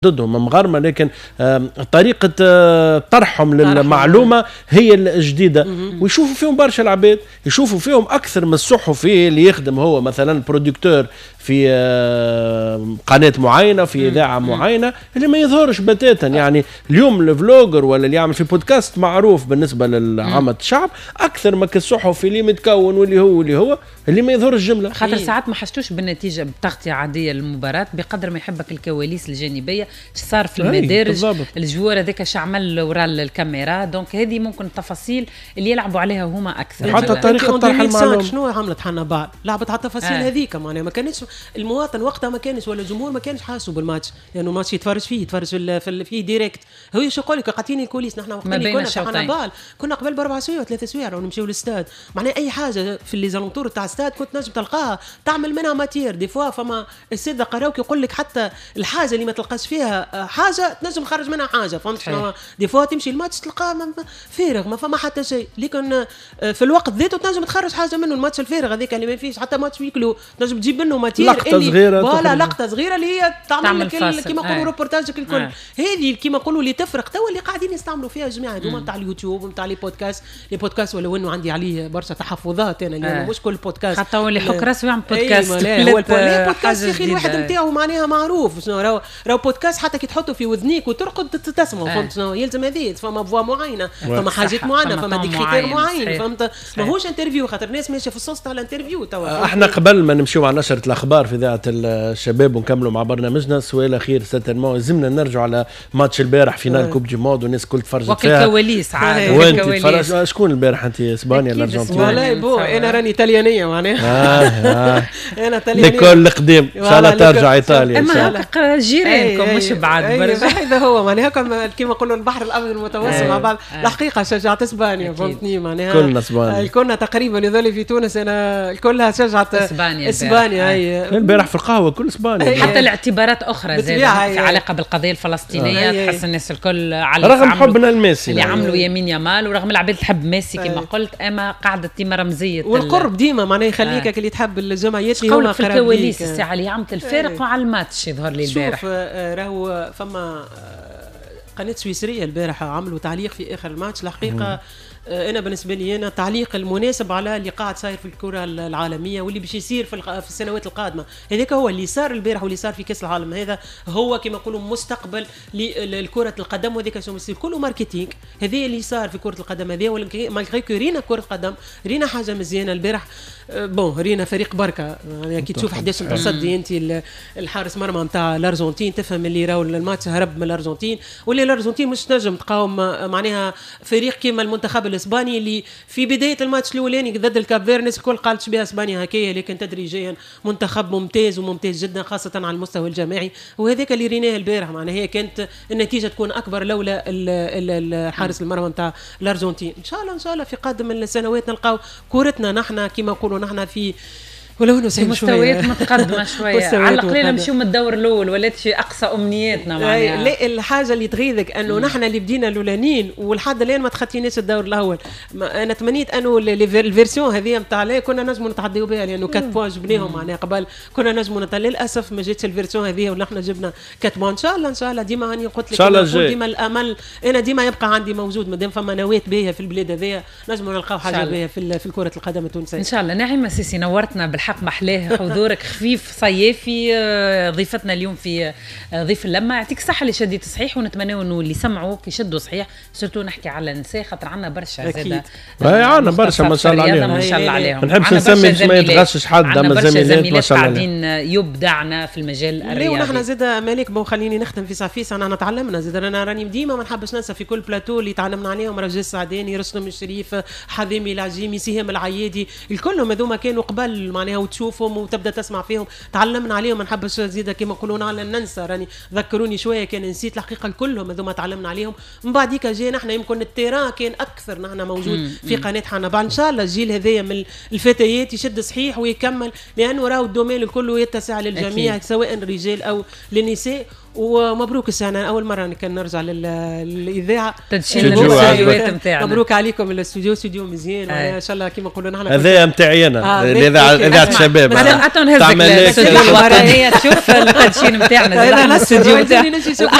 ضدهم مغارمة، لكن طريقة طرحهم للمعلومة هي الجديدة. ويشوفوا فيهم برشا العباد، يشوفوا فيهم أكثر من الصحفي اللي يخدم هو مثلا برودكتور في قناة معينة في إذاعة معينة اللي ما يظهرش بتاتا. يعني اليوم الفلوجر ولا اللي يعمل في بودكاست معروف بالنسبة للعامة الشعب أكثر ما كالصحفي اللي متكون واللي هو اللي ما يظهرش جملة. خاطر ساعات ما حشتوش بالنتيجة بتغطية عادية للمباراة بقدر ما يحبك الكواليس الجانبية، صار في المدارج الجوار هذاك شعمل وراء الكاميرا. دونك هذه ممكن التفاصيل اللي يلعبوا عليها هما أكثر. حتى طريقة طرح المعلومة شنو عملت حنبال لعبت على التفاصيل هذيك. معناها ما كانش المواطن وقتها ما كانش ولا الجمهور ما كانش حاسوا بالماتش، لأنه يعني الماتش يتفرج فيه ديريكت. هو شو يقول لك قاعدين الكوليس. نحن وقتها كنا في حنبال كنا قبل ب4 سوايع و3 سوايع ونمشيو للاستاد. معناها أي حاجة في اللي زالونتور تاع الاستاد كنت نجم تلقاها تعمل منها ماتير. دي فوا فما السيد قراوك يقول لك حتى الحاجة اللي ما تلقاش فيها حاجة تنجم خرج منها حاجة. فهمت شنو؟ دي فوا تمشي الماتش تلقاه فارغ ما فما حتى شيء، لكن في الوقت ذاته تنجم تخرج حاجة منه. الماتش الفارغ هذيك اللي ما فيش حتى ماتش فيكلو تنجم تجيب منه ماتير لقطة صغيرة ولا لقطة صغيرة اللي هي تعمل لك كيما يقولوا روبورتاجك الكل. هذه كيما يقولوا اللي تفرق توا اللي قاعدين يستعملوا فيها الجماعة هذوما نتاع اليوتيوب ونتاع لي بودكاست ولو انه عندي عليه برشا تحفظات انا يعني مش كل بودكاست حتى هو اللي حك راسه يعمل بودكاست. هو البودكاست يا اخي الواحد نتاعو معناها معروف شنو راهو بودكاست حتى كي تحطه في وذنيك وترقد تسمعه. فهمت شنو يلزم هذه فما فوا معينه فما حاجات معينه فما ديكريتير معين. فهمت ماهوش انترفيو خاطر الناس ماشيه في الصوص تاع الانترفيو توا. احنا قبل ما نمشيو على نشره الاخبار في اذاعه الشباب ونكملوا مع برنامجنا السؤال الاخير سيرتينمون لازمنا نرجعوا على ماتش البارح فينال كوب دي مود والناس الكل تفرجت فيها. كواليس عاد وانت شكون البارح انت اسبانيا ولا الارجنتين؟ والله بو انا راني ايطاليانيه معناها انا ايطاليانيه لكل قديم ان شاء الله ترجع ايطاليا ان شاء الله. جيرانكم مش بعد برجع هذا هو معناها كما نقولوا البحر الابيض المتوسط مع بعض. الحقيقه شجعت اسبانيا فهمتني معناها كلنا اسبانيا كنا تقريبا يذول في تونس انا كلها شجعت اسبانيا. هي البارح في القهوه كل اسبانيا حتى الاعتبارات اخرى زي في علاقه بالقضيه الفلسطينيه. تحس الناس الكل على رغم حبنا لميسي اللي عملوا يمين يمال ورغم العباد تحب ميسي كما قلت اما قاعده ديما رمزيه والقرب ديما معناه يخليك اللي تحب الجمعيات اللي هما في الكواليس الساعه اللي عملت الفارق على الماتش يظهر لي البارح. شوف راهو فما قناه سويسريه البارحه عملوا تعليق في اخر الماتش. الحقيقه انا بالنسبه لي انا تعليق المناسب على اللي قاعد صاير في الكره العالميه واللي باش يصير في السنوات القادمه. هذاك هو اللي صار البارح واللي صار في كاس العالم. هذا هو كما يقولوا مستقبل للكره القدم وهذاك شو يصير كله ماركتينغ. هذا اللي صار في كره القدم هذا مالغري كو رينا كره القدم رينا حاجه مزيانه البارح. بون رينا فريق بركه يعني كي تشوف 11 تصدي انت الحارس مرمى نتاع الارجنتين تفهم اللي راهو الماتش هرب من الارجنتين واللي الارجنتين مش نجم تقاوم معناها فريق كيما المنتخب الاسباني اللي في بدايه الماتش الاولاني ضد الكاب فيرنس الكل قالت بها اسبانيا هكايا لكن تدريجيا منتخب ممتاز وممتاز جدا خاصه على المستوى الجماعي. وهذاك اللي ريناه البارح معناها هي كانت النتيجه تكون اكبر لولا الحارس المرمى نتاع الارجنتين. ان شاء الله في قادم السنوات نلقاو كورتنا نحن كما نقولوا نحن في ولو انه مستويات متقدمه شويه على القليل نمشيو من الدور الاول ولات شي اقصى امنياتنا معناها. لا الحاجه اللي تغيظك انه نحن اللي بدينا الاولانيين ولحد الان ما تخطيناش الدور الاول. انا تمنيت انه الفيرسيون هذه نتاع لا كنا نجموا نتعداو بها لانه 4 بوان جبناهم معناها قبل كنا نجموا للاسف ما جاتش الفيرسيون هذه ونحن جبنا 4 بوان. ان شاء الله ديما راني قلت لك ديما الامل انا ديما يبقى عندي موجود مادام فما نواه باهيه في البلاد هذيا نجموا نلقاو حاجه باهيه في كره القدم التونسيه ان شاء الله. نعيمه سيسي نورتنا بالحق محلاه حضورك خفيف صيافي ضيفتنا اليوم في ضيف اللمه. يعطيك الصحه اللي شديت صحيح ونتمنى انه اللي سمعوك يشدوا صحيح سيرتو نحكي على النساء خاطر عندنا برشا زاده عندنا برشا ما شاء الله عليهم ما شاء الله عليهم. ما نحبش نسمي ما يتغشش حد اما زميلات ما شاء الله قاعدين يبدعنا في المجال الرياضي. ونحن زاده مالك بو خليني نختم في صافيس انا تعلمنا زاده انا راني ديما ما نحبش ننسى في كل بلاتو اللي تعلمنا عليهم رجاء السعداني رسلم الشريف حذيمي العجيمي سهام العيادي الكلهم هذوما كانوا قبل معناها وتشوفهم وتبدا تسمع فيهم تعلمنا عليهم. ما نحبش زيدا كما يقولون على ننسى راني ذكروني شويه كان نسيت الحقيقه كلهم هذوما تعلمنا عليهم. من بعديك جينا احنا يمكن التيران كان اكثر نحن موجود في قناه حنبال. ان شاء الله الجيل هذايا من الفتيات يشد صحيح ويكمل لانه راهو الدومين الكل يتسع للجميع سواء الرجال او للنساء. ومبروك السنه اول مره كان نرجع للاذاعه تدشين الاستديوهات نتاعنا. مبروك عليكم الاستوديو استوديو مزيان ان شاء الله كما نقولوا نحن هذا نتاعي انا اذاعه الشباب اعطوا نهزك الاستوديو الوطنيه تشوف التدشين نتاعنا الاستوديو